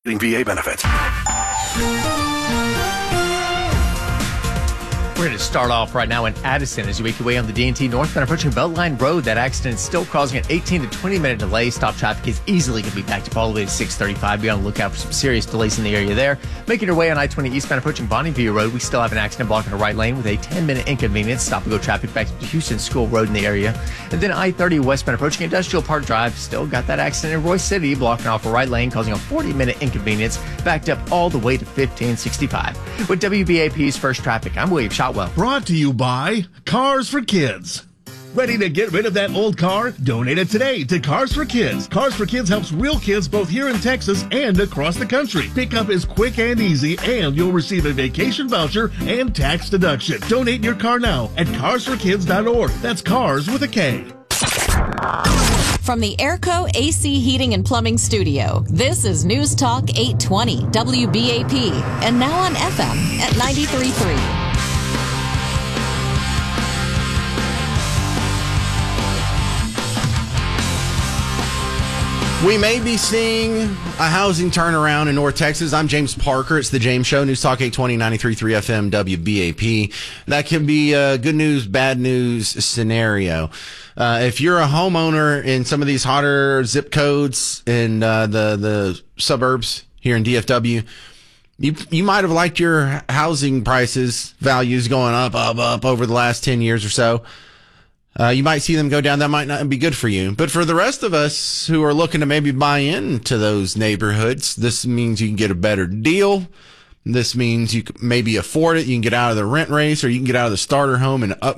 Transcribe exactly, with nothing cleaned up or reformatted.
V A benefits. We're going to start off right now in Addison as you make your way on the D and T northbound approaching Beltline Road. That accident is still causing an eighteen to twenty minute delay. Stop traffic is easily going to be backed up all the way to six thirty-five. Be on the lookout for some serious delays in the area there. Making your way on I twenty eastbound approaching Bonneview Road. We still have an accident blocking the right lane with a ten minute inconvenience. Stop and go traffic back to Houston School Road in the area. And then I thirty westbound approaching Industrial Park Drive. Still got that accident in Royce City blocking off a right lane, causing a forty minute inconvenience. Backed up all the way to fifteen sixty-five. With W B A P's First Traffic, I'm William Shotwell. Brought to you by Cars for Kids. Ready to get rid of that old car? Donate it today to Cars for Kids. Cars for Kids helps real kids both here in Texas and across the country. Pickup is quick and easy, and you'll receive a vacation voucher and tax deduction. Donate your car now at cars for kids dot org. That's cars with a K. From the Airco A C Heating and Plumbing Studio, this is News Talk eight twenty W B A P, and now on F M at ninety-three point three. We may be seeing a housing turnaround in North Texas. I'm James Parker. It's the James Show, News Talk eight twenty, ninety-three point three F M, W B A P. That can be a good news, bad news scenario. Uh, if you're a homeowner in some of these hotter zip codes in uh, the, the suburbs here in D F W, you you might have liked your housing prices, values going up, up, up over the last ten years or so. Uh, you might see them go down. That might not be good for you. But for the rest of us who are looking to maybe buy into those neighborhoods, this means you can get a better deal. This means you can maybe afford it. You can get out of the rent race, or you can get out of the starter home and up